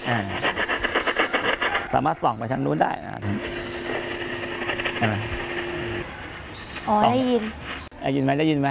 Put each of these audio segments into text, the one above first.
สามารถส่องไปทางนู้นได้อ๋อได้ยินไหมได้ยินไหม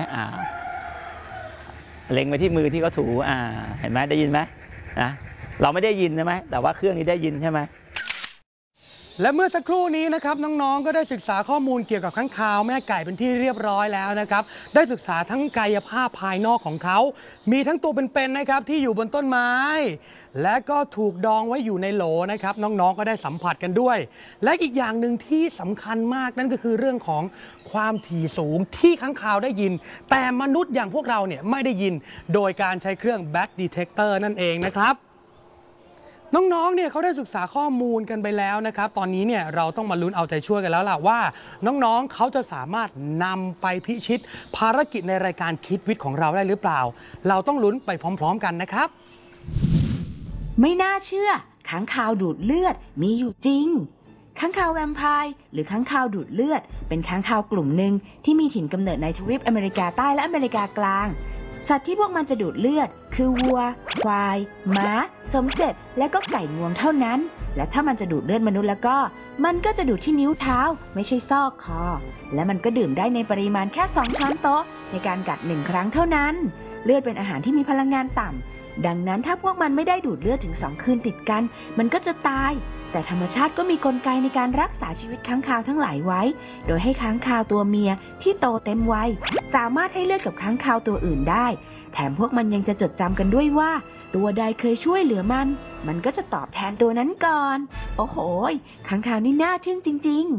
เล็งไปที่มือที่เขาถูเห็นไหมได้ยินไหมนะเราไม่ได้ยินใช่ไหมแต่ว่าเครื่องนี้ได้ยินใช่ไหมและเมื่อสักครู่นี้นะครับน้องๆก็ได้ศึกษาข้อมูลเกี่ยวกับค้างคาวแม่ไก่เป็นที่เรียบร้อยแล้วนะครับได้ศึกษาทั้งกายภาพภายนอกของเขามีทั้งตัวเป็นๆนะครับที่อยู่บนต้นไม้และก็ถูกดองไว้อยู่ในโหลนะครับน้องๆก็ได้สัมผัสกันด้วยและอีกอย่างหนึ่งที่สำคัญมากนั่นก็คือเรื่องของความถี่สูงที่ค้างคาวได้ยินแต่มนุษย์อย่างพวกเราเนี่ยไม่ได้ยินโดยการใช้เครื่อง back detector นั่นเองนะครับน้องๆเนี่ยเขาได้ศึกษาข้อมูลกันไปแล้วนะครับตอนนี้เนี่ยเราต้องมาลุ้นเอาใจช่วยกันแล้วล่ะว่าน้องๆเขาจะสามารถนำไปพิชิตภารกิจในรายการคิดวิทย์ของเราได้หรือเปล่าเราต้องลุ้นไปพร้อมๆกันนะครับไม่น่าเชื่อค้างคาวดูดเลือดมีอยู่จริงค้างคาวแวมไพร์หรือค้างคาวดูดเลือดเป็นค้างคาวกลุ่มหนึ่งที่มีถิ่นกำเนิดในทวีปอเมริกาใต้และอเมริกากลางสัตว์ที่พวกมันจะดูดเลือดคือวัวควายม้าสมเสร็จและก็ไก่งวงเท่านั้นและถ้ามันจะดูดเลือดมนุษย์แล้วก็มันก็จะดูดที่นิ้วเท้าไม่ใช่ซอกคอและมันก็ดื่มได้ในปริมาณแค่2 ช้อนโต๊ะในการกัด1 ครั้งเท่านั้นเลือดเป็นอาหารที่มีพลังงานต่ำดังนั้นถ้าพวกมันไม่ได้ดูดเลือดถึง2 คืนติดกันมันก็จะตายแต่ธรรมชาติก็มีกลไกในการรักษาชีวิตค้างคาวทั้งหลายไว้โดยให้ค้างคาวตัวเมียที่โตเต็มวัยสามารถให้เลือดกับค้างคาวตัวอื่นได้แถมพวกมันยังจะจดจำกันด้วยว่าตัวใดเคยช่วยเหลือมันก็จะตอบแทนตัวนั้นก่อนโอ้โหค้างคาวนี่น่าทึ่งจริง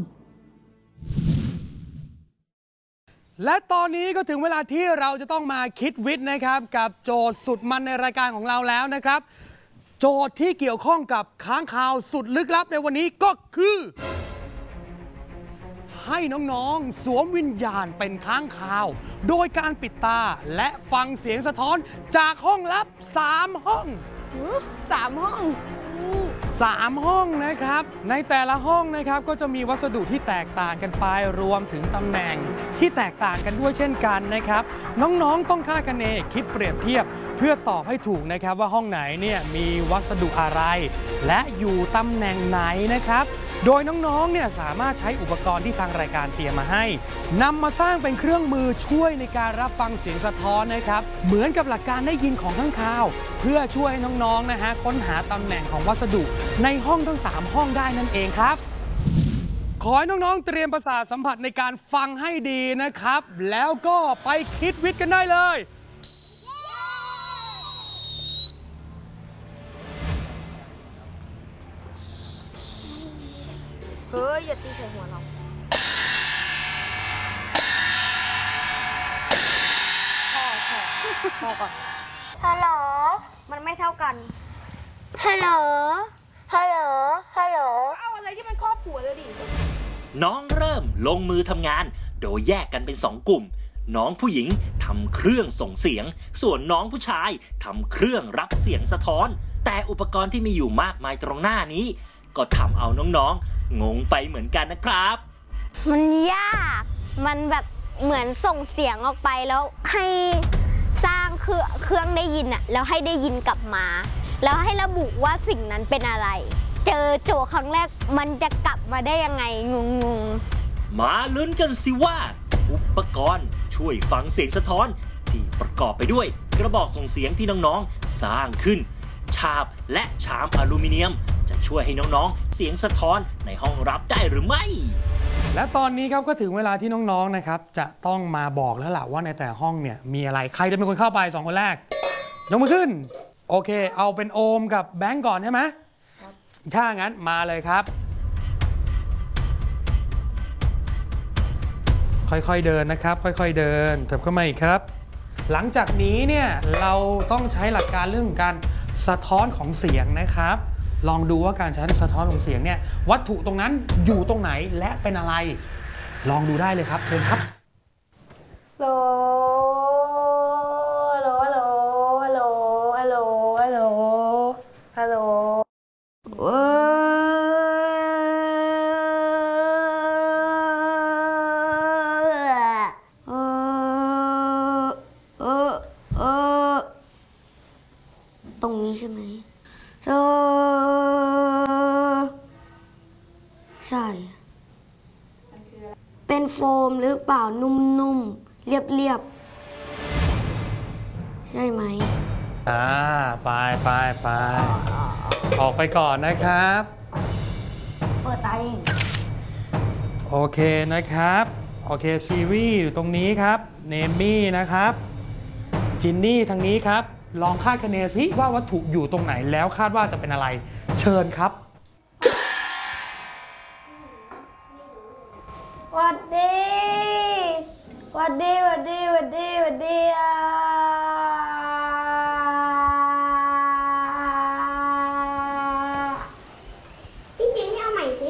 ๆและตอนนี้ก็ถึงเวลาที่เราจะต้องมาคิดวิทย์นะครับกับโจทย์สุดมันในรายการของเราแล้วนะครับโจทย์ที่เกี่ยวข้องกับค้างคาวสุดลึกลับในวันนี้ก็คือให้น้องๆสวมวิญญาณเป็นค้างคาวโดยการปิดตาและฟังเสียงสะท้อนจากห้องลับ3 ห้อง 3 ห้อง 3 ห้องนะครับในแต่ละห้องนะครับก็จะมีวัสดุที่แตกต่างกันไปรวมถึงตำแหน่งที่แตกต่างกันด้วยเช่นกันนะครับน้องๆต้องคาดคะเนคิดเปรียบเทียบเพื่อตอบให้ถูกนะครับว่าห้องไหนเนี่ยมีวัสดุอะไรและอยู่ตำแหน่งไหนนะครับโดยน้องๆเนี่ยสามารถใช้อุปกรณ์ที่ทางรายการเตรียมมาให้นำมาสร้างเป็นเครื่องมือช่วยในการรับฟังเสียงสะท้อนนะครับเหมือนกับหลักการได้ยินของค้างคาวเพื่อช่วยให้น้องๆนะฮะค้นหาตำแหน่งของวัสดุในห้องทั้ง3 ห้องได้นั่นเองครับขอให้น้องๆเตรียมประสาทสัมผัสในการฟังให้ดีนะครับแล้วก็ไปคิดวิทย์กันได้เลยเฮ้ยอย่าตีใส่หัวเราพอก่อนฮัลโหลมันไม่เท่ากันฮัลโหลฮัลโหลฮัลโหลเอาอะไรที่มันครอบหัวเลยดิน้องเริ่มลงมือทำงานโดยแยกกันเป็น2 กลุ่มน้องผู้หญิงทำเครื่องส่งเสียงส่วนน้องผู้ชายทำเครื่องรับเสียงสะท้อนแต่อุปกรณ์ที่มีอยู่มากมายตรงหน้านี้ก็ทำเอาน้องๆงงไปเหมือนกันนะครับมันยากมันแบบเหมือนส่งเสียงออกไปแล้วให้สร้างเครื่องได้ยินอะแล้วให้ได้ยินกลับมาแล้วให้ระบุว่าสิ่งนั้นเป็นอะไรเจอโจทย์ครั้งแรกมันจะกลับมาได้ยังไงงงมาลุ้นกันสิว่าอุปกรณ์ช่วยฟังเสียงสะท้อนที่ประกอบไปด้วยกระบอกส่งเสียงที่น้องๆสร้างขึ้นฉาบและชามอลูมิเนียมจะช่วยให้น้องๆเสียงสะท้อนในห้องรับได้หรือไม่และตอนนี้ครับก็ถึงเวลาที่น้องๆนะครับจะต้องมาบอกแล้วล่ะว่าในแต่ห้องเนี่ยมีอะไรใครจะเป็นคนเข้าไป2 คนแรกยกมือขึ้นโอเคเอาเป็นโอมกับแบงก์ก่อนใช่ไหมถ้างั้นมาเลยครับค่อยๆเดินนะครับค่อยๆเดินจับเข้ามาอีกครับหลังจากนี้เนี่ยเราต้องใช้หลักการเรื่องการสะท้อนของเสียงนะครับลองดูว่าการใช้สะท้อนของเสียงเนี่ยวัตถุตรงนั้นอยู่ตรงไหนและเป็นอะไรลองดูได้เลยครับเชิญครับโลฮัลโหลฮัลโหลฮัลโหลฮัลโหลฮัลโหลฮัลโหลตรงนี้ใช่ไหมเป็นโฟมหรือเปล่านุ่มๆ เรียบๆ ใช่ไหมไปออกไปก่อนนะครับเปิดตาเองโอเคนะครับโอเคซีรีส์อยู่ตรงนี้ครับเนมี่นะครับจินนี่ทางนี้ครับลองคาดคะเนซิว่าวัตถุอยู่ตรงไหนแล้วคาดว่าจะเป็นอะไรเชิญครับหวัดดีหวัดดีหวัดดีหวัดดีหวัดดีพี่จินนี่เอาใหม่สิ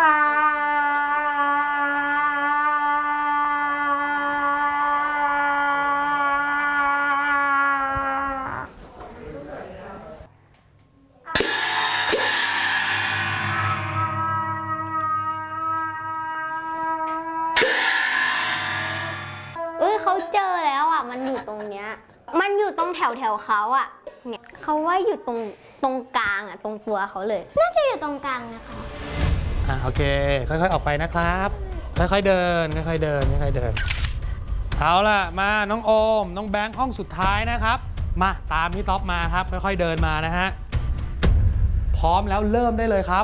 เขาเจอแล้วอ่ะมันอยู่ตรงเนี้ยมันอยู่ตรงแถวเขาอ่ะเนี่ยเขาว่าอยู่ตรงกลางอ่ะตรงตัวเขาเลยน่าจะอยู่ตรงกลางนะคะโอเคค่อยๆออกไปนะครับค่อยๆเดินค่อยๆเดินเอาล่ะมาน้องโอมน้องแบงค์ห้องสุดท้ายนะครับมาตามพี่ท็อปมาครับค่อยๆเดินมานะฮะพร้อมแล้วเริ่มได้เลยครับ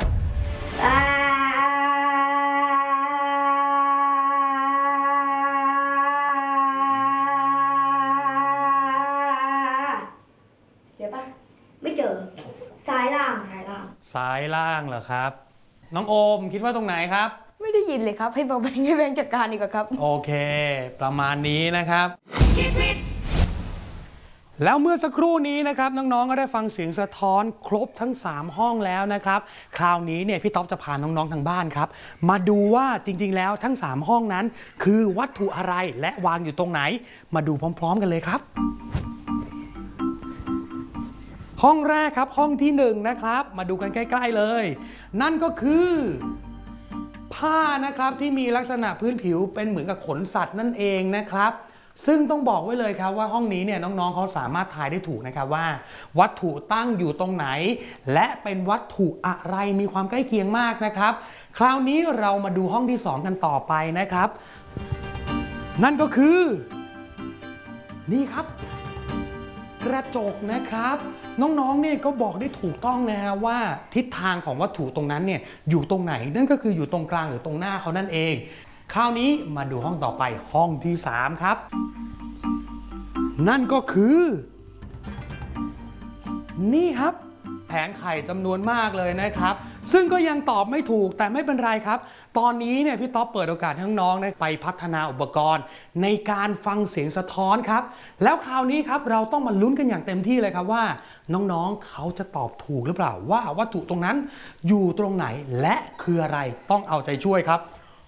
ไม่เจอซ้ายล่างเหรอครับน้องโอมคิดว่าตรงไหนครับไม่ได้ยินเลยครับให้แบงค์จัดการดีกว่าครับโอเคประมาณนี้นะครับแล้วเมื่อสักครู่นี้นะครับน้องๆก็ได้ฟังเสียงสะท้อนครบทั้ง3ห้องแล้วนะครับคราวนี้เนี่ยพี่ต๊อบจะพาน้องๆทางบ้านครับมาดูว่าจริงๆแล้วทั้ง3ห้องนั้นคือวัตถุอะไรและวางอยู่ตรงไหนมาดูพร้อมๆกันเลยครับห้องแรกครับห้องที่1นะครับมาดูกันใกล้ๆเลยนั่นก็คือผ้านะครับที่มีลักษณะพื้นผิวเป็นเหมือนกับขนสัตว์นั่นเองนะครับซึ่งต้องบอกไว้เลยครับว่าห้องนี้เนี่ยน้องๆเขาสามารถทายได้ถูกนะครับว่าวัตถุตั้งอยู่ตรงไหนและเป็นวัตถุอะไรมีความใกล้เคียงมากนะครับคราวนี้เรามาดูห้องที่2กันต่อไปนะครับนั่นก็คือนี่ครับกระจกนะครับน้องๆเนี่ยก็บอกได้ถูกต้องนะฮะว่าทิศทางของวัตถุตรงนั้นเนี่ยอยู่ตรงไหนนั่นก็คืออยู่ตรงกลางหรือตรงหน้าเขานั่นเองคราวนี้มาดูห้องต่อไปห้องที่3ครับนั่นก็คือนี่ครับแผงไข่จำนวนมากเลยนะครับซึ่งก็ยังตอบไม่ถูกแต่ไม่เป็นไรครับตอนนี้เนี่ยพี่ต๊อบเปิดโอกาสให้น้องๆไปพัฒนาอุปกรณ์ในการฟังเสียงสะท้อนครับแล้วคราวนี้ครับเราต้องมาลุ้นกันอย่างเต็มที่เลยครับว่าน้องๆเขาจะตอบถูกหรือเปล่าว่าวัตถุตรงนั้นอยู่ตรงไหนและคืออะไรต้องเอาใจช่วยครับ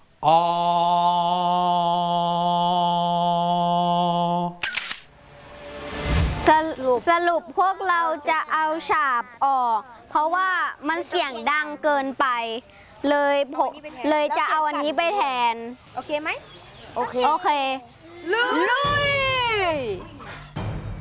สรุปพวกเราจะเอาฉาบออกเพราะว่ามันเสียงดังเกินไปเลยจะเอาอันนี้ไปแทนโอเคไหมโอเคลุย